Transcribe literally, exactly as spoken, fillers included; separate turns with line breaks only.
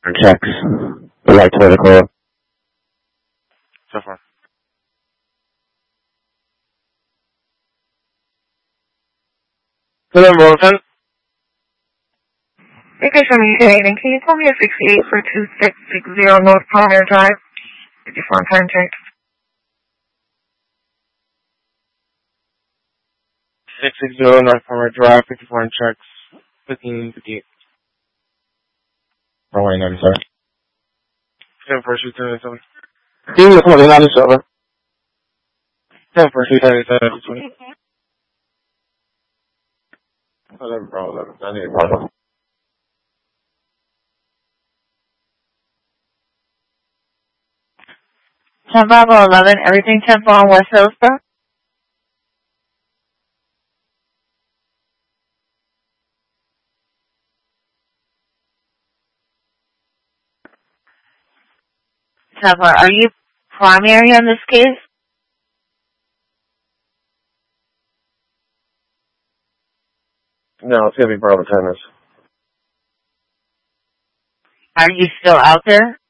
Checks. The right vertical.
So far. Hello, Wilson.
Thank you for maintaining. Can you call me at sixty-eight for two six six zero North Palmer Drive? fifty-four on time check.
six six zero North Palmer Drive, fifty-four on checks, fifteen fifty-eight.
Runway ninety-seven.
ten four two seven.
Team is coming ninety-seven.
ten four two seven.
eleven, bro, eleven. ninety-eight, bro.
ten Bravo eleven, everything Temple on West Hillsborough. Temple, are you primary on this case?
No, it's gonna be Bravo tennis.
Are you still out there?